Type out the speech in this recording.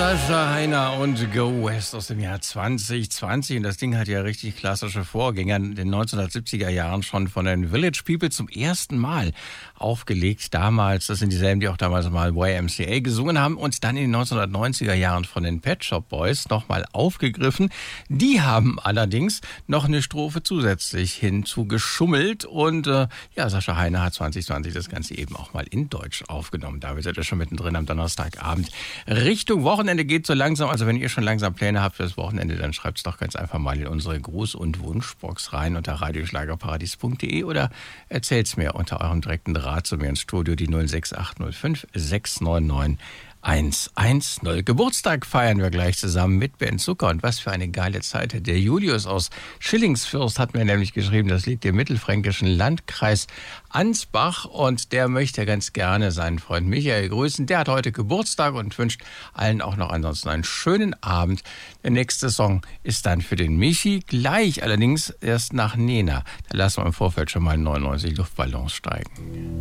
Sascha Heiner und Go West aus dem Jahr 2020. Und das Ding hat ja richtig klassische Vorgänger in den 1970er Jahren schon von den Village People zum ersten Mal aufgelegt. Damals, das sind dieselben, die auch damals mal YMCA gesungen haben, und dann in den 1990er Jahren von den Pet Shop Boys nochmal aufgegriffen. Die haben allerdings noch eine Strophe zusätzlich hinzugeschummelt. Und Sascha Heiner hat 2020 das Ganze eben auch mal in Deutsch aufgenommen. Da seid ihr schon mittendrin am Donnerstagabend. Richtung Wochenende geht so langsam. Also wenn ihr schon langsam Pläne habt fürs Wochenende, dann schreibt es doch ganz einfach mal in unsere Gruß- und Wunschbox rein unter radioschlagerparadies.de oder erzählt es mir unter eurem direkten Draht zu mir ins Studio, die 06805 699 110. Geburtstag feiern wir gleich zusammen mit Ben Zucker. Und was für eine geile Zeit. Der Julius aus Schillingsfürst hat mir nämlich geschrieben, das liegt im mittelfränkischen Landkreis Ansbach. Und der möchte ganz gerne seinen Freund Michael grüßen. Der hat heute Geburtstag und wünscht allen auch noch ansonsten einen schönen Abend. Der nächste Song ist dann für den Michi, gleich allerdings erst nach Nena. Da lassen wir im Vorfeld schon mal 99 Luftballons steigen.